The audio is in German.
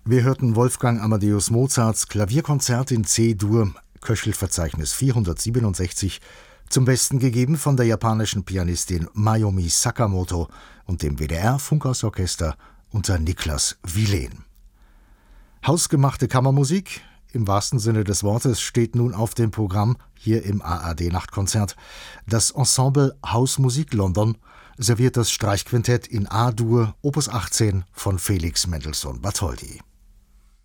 Wir hörten Wolfgang Amadeus Mozarts Klavierkonzert in C-Dur, Köchelverzeichnis 467, zum Besten gegeben von der japanischen Pianistin Mayumi Sakamoto und dem WDR-Funkhausorchester unter Niklas Wilen. Hausgemachte Kammermusik, im wahrsten Sinne des Wortes, steht nun auf dem Programm hier im ARD-Nachtkonzert. Das Ensemble Hausmusik London serviert das Streichquintett in A-Dur, Opus 18 von Felix Mendelssohn Bartholdy.